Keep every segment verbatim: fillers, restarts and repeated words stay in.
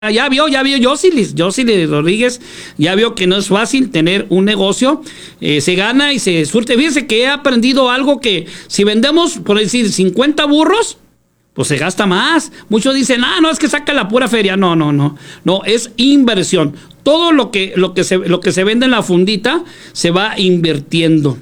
Ya vio, ya vio Yosili, Yosili Rodríguez, ya vio que no es fácil tener un negocio, eh, se gana y se surte. Fíjense que he aprendido algo que si vendemos, por decir, cincuenta burros, pues se gasta más. Muchos dicen, ah, no, es que saca la pura feria. No, no, no, no, es inversión. Todo lo que, lo que se, lo que se vende en la fundita se va invirtiendo.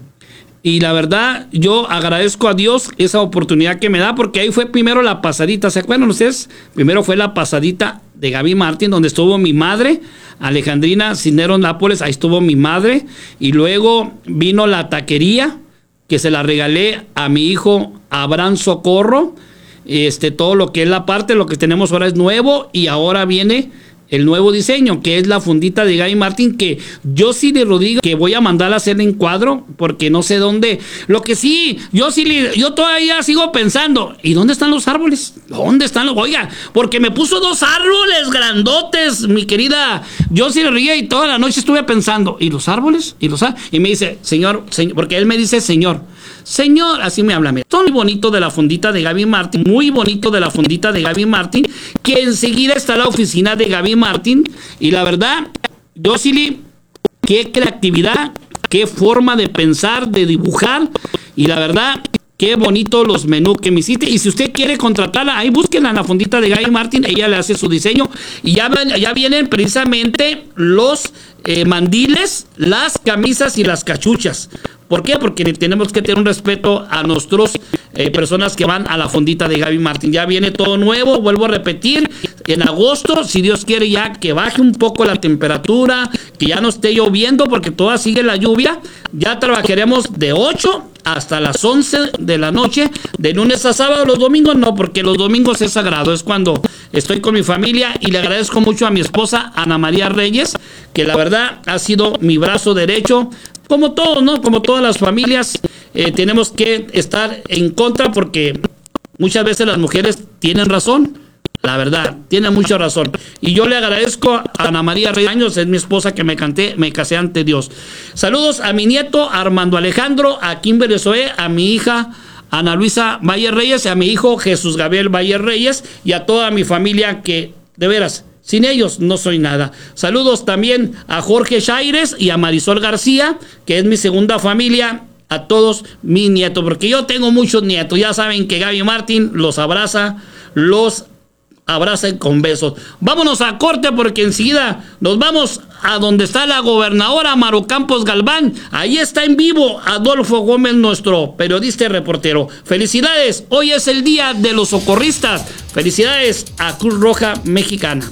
Y la verdad, yo agradezco a Dios esa oportunidad que me da, porque ahí fue primero la pasadita. ¿Se acuerdan ustedes? Primero fue la pasadita de Gaby Martín, donde estuvo mi madre, Alejandrina Cisneros Nápoles, ahí estuvo mi madre. Y luego vino la taquería, que se la regalé a mi hijo Abraham Socorro. Este, todo lo que es la parte, lo que tenemos ahora es nuevo, y ahora viene el nuevo diseño, que es la fundita de Gaby Martín, que yo sí le digo que voy a mandar a hacer en cuadro, porque no sé dónde. Lo que sí, yo sí le, yo todavía sigo pensando, ¿y dónde están los árboles? ¿Dónde están los? Oiga, porque me puso dos árboles grandotes, mi querida. Yo sí le ría y toda la noche estuve pensando, ¿y los árboles? ¿Y los árboles? Y me dice, señor, señor, porque él me dice, señor. Señor, así me habla. Todo muy bonito de la fundita de Gaby Martín, muy bonito de la fundita de Gaby Martín, que enseguida está la oficina de Gaby Martín. Y la verdad, Yosili, qué creatividad, qué forma de pensar, de dibujar. Y la verdad, qué bonito los menús que me hiciste. Y si usted quiere contratarla, ahí búsquenla en la fundita de Gaby Martín. Ella le hace su diseño. Y ya, ya vienen precisamente los eh, mandiles, las camisas y las cachuchas. ¿Por qué? Porque tenemos que tener un respeto a nuestras eh, personas que van a la fondita de Gaby Martín. Ya viene todo nuevo, vuelvo a repetir, en agosto, si Dios quiere, ya que baje un poco la temperatura, que ya no esté lloviendo, porque todavía sigue la lluvia. Ya trabajaremos de ocho hasta las once de la noche, de lunes a sábado. Los domingos no, porque los domingos es sagrado, es cuando estoy con mi familia. Y le agradezco mucho a mi esposa Ana María Reyes, que la verdad ha sido mi brazo derecho. Como todos, ¿no? Como todas las familias, eh, tenemos que estar en contra, porque muchas veces las mujeres tienen razón, la verdad, tienen mucha razón. Y yo le agradezco a Ana María Reyes, es mi esposa, que me canté, me casé ante Dios. Saludos a mi nieto Armando Alejandro, a Kimberly Zoé, a mi hija Ana Luisa Valle Reyes, a mi hijo Jesús Gabriel Valle Reyes, y a toda mi familia, que de veras, sin ellos no soy nada. Saludos también a Jorge Chaires y a Marisol García, que es mi segunda familia. A todos mis nietos, porque yo tengo muchos nietos. Ya saben que Gaby Martín los abraza, los abraza con besos. Vámonos a corte, porque enseguida nos vamos a donde está la gobernadora Maru Campos Galván. Ahí está en vivo Adolfo Gómez, nuestro periodista y reportero. Felicidades, hoy es el día de los socorristas. Felicidades a Cruz Roja Mexicana.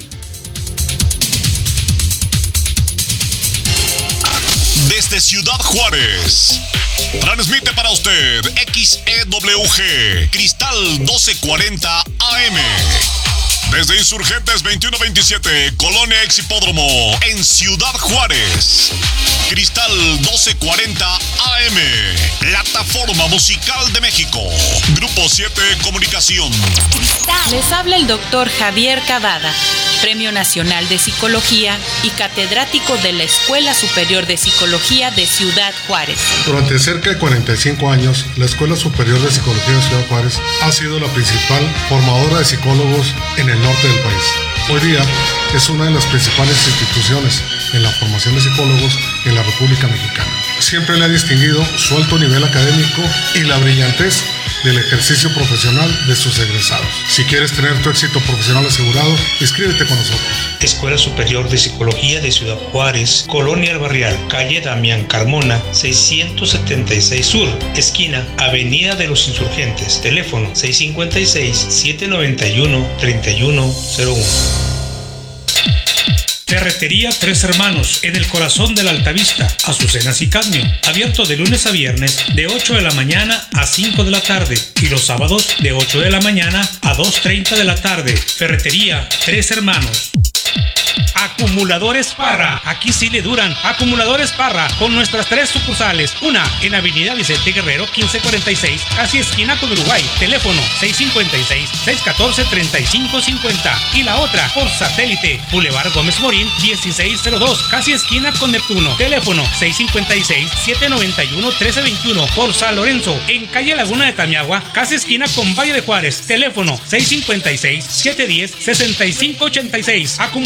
Desde Ciudad Juárez, transmite para usted X E W G Cristal doce cuarenta A M. Desde Insurgentes veintiuno veintisiete, Colonia Ex Hipódromo, en Ciudad Juárez. Cristal doce cuarenta A M, plataforma musical de México. Grupo siete Comunicación. Les habla el doctor Javier Cavada, Premio Nacional de Psicología y catedrático de la Escuela Superior de Psicología de Ciudad Juárez. Durante cerca de cuarenta y cinco años, la Escuela Superior de Psicología de Ciudad Juárez ha sido la principal formadora de psicólogos en el norte del país. Hoy día es una de las principales instituciones en la formación de psicólogos en la República Mexicana. Siempre le ha distinguido su alto nivel académico y la brillantez del ejercicio profesional de sus egresados. Si quieres tener tu éxito profesional asegurado, inscríbete con nosotros. Escuela Superior de Psicología de Ciudad Juárez, Colonia El Barrial, calle Damián Carmona, seiscientos setenta y seis Sur, esquina Avenida de los Insurgentes. Teléfono seis cinco seis, siete nueve uno, tres uno cero uno. Ferretería Tres Hermanos, en el corazón de la Altavista, Azucenas y Cadmio. Abierto de lunes a viernes de ocho de la mañana a cinco de la tarde y los sábados de ocho de la mañana a dos treinta de la tarde. Ferretería Tres Hermanos. Acumuladores Parra, aquí sí le duran. Acumuladores Parra, con nuestras tres sucursales. Una en Avenida Vicente Guerrero quince cuarenta y seis, casi esquina con Uruguay. Teléfono seis cinco seis, seis uno cuatro, tres cinco cinco cero. Y la otra por satélite, Boulevard Gómez Morín dieciséis cero dos, casi esquina con Neptuno. Teléfono seis cinco seis, siete nueve uno, uno tres dos uno. Por San Lorenzo, en calle Laguna de Tamiagua, casi esquina con Valle de Juárez. Teléfono seis cinco seis, siete uno cero, seis cinco ocho seis.